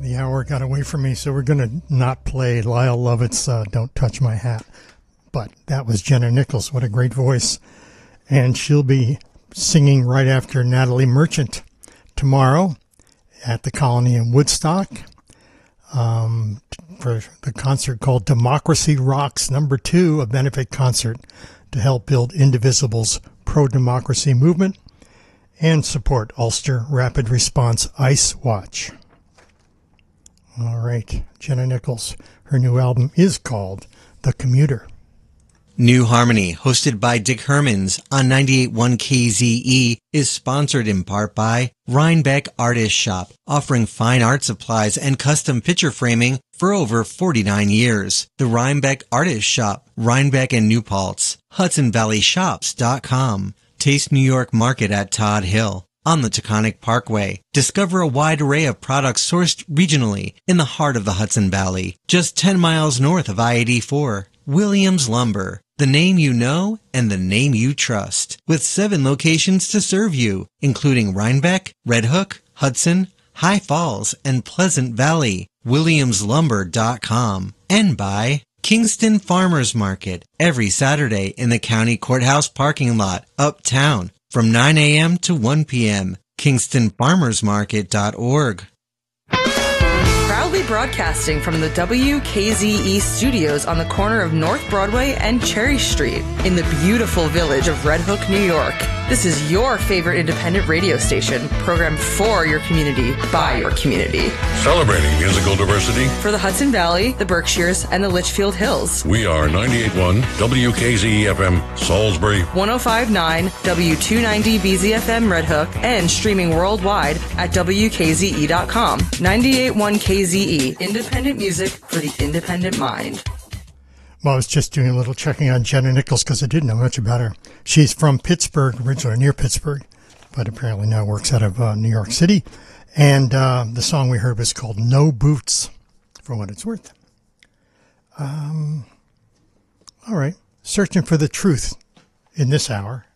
The hour got away from me, so we're going to not play Lyle Lovett's Don't Touch My Hat. But that was Jenna Nichols. What a great voice. And she'll be singing right after Natalie Merchant tomorrow at the Colony in Woodstock for the concert called Democracy Rocks #2, a benefit concert to help build Indivisible's pro-democracy movement and support Ulster Rapid Response Ice Watch. All right, Jenna Nichols. Her new album is called The Commuter. New Harmony, hosted by Dick Hermans on 98.1 KZE, is sponsored in part by Rhinebeck Artist Shop, offering fine art supplies and custom picture framing for over 49 years. The Rhinebeck Artist Shop, Rhinebeck and New Paltz, HudsonValleyShops.com. Taste New York Market at Todd Hill. On the Taconic Parkway, discover a wide array of products sourced regionally in the heart of the Hudson Valley, just 10 miles north of I-84. Williams Lumber, the name you know and the name you trust, with 7 locations to serve you, including Rhinebeck, Red Hook, Hudson, High Falls, and Pleasant Valley. WilliamsLumber.com. And by Kingston Farmers Market, every Saturday in the County Courthouse parking lot, uptown, from 9 a.m. to 1 p.m. KingstonFarmersMarket.org. Proudly broadcasting from the WKZE studios on the corner of North Broadway and Cherry Street in the beautiful village of Red Hook, New York. This is your favorite independent radio station, programmed for your community, by your community. Celebrating musical diversity for the Hudson Valley, the Berkshires, and the Litchfield Hills. We are 98.1 WKZE-FM, Salisbury, 105.9 W290BZFM Red Hook, and streaming worldwide at WKZE.com. 98.1 KZE, independent music for the independent mind. Well, I was just doing a little checking on Jenna Nichols because I didn't know much about her. She's from Pittsburgh, originally near Pittsburgh, but apparently now works out of New York City. And the song we heard was called No Boots, for what it's worth. All right. Searching for the truth in this hour